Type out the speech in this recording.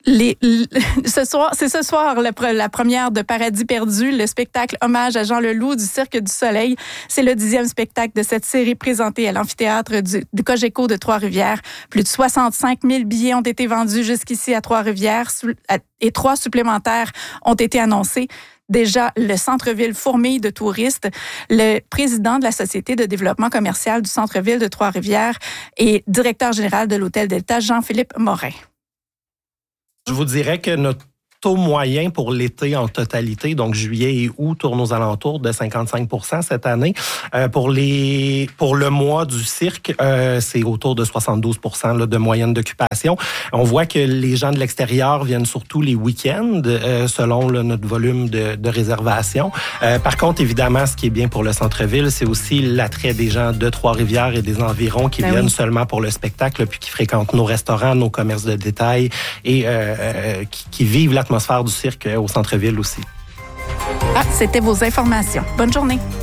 C'est ce soir la première de Paradis perdu, le spectacle hommage à Jean Leloup du Cirque du Soleil. C'est le 10e spectacle de cette série présentée à l'amphithéâtre du Cogeco de Trois-Rivières. Plus de 65 000 billets ont été vendus jusqu'ici à Trois-Rivières et 3 supplémentaires ont été annoncés. Déjà, le centre-ville fourmille de touristes. Le président de la Société de développement commercial du centre-ville de Trois-Rivières et directeur général de l'Hôtel Delta, Jean-Philippe Morin. Je vous dirais que notre taux moyen pour l'été en totalité, donc juillet et août, tourne aux alentours de 55 % cette année. Pour le mois du cirque, c'est autour de 72 % de moyenne d'occupation. On voit que les gens de l'extérieur viennent surtout les week-ends, selon notre volume de réservation. Par contre, évidemment, ce qui est bien pour le centre-ville, c'est aussi l'attrait des gens de Trois-Rivières et des environs qui viennent seulement pour le spectacle, puis qui fréquentent nos restaurants, nos commerces de détail et qui vivent l'atmosphère du cirque au centre-ville aussi. C'était vos informations. Bonne journée.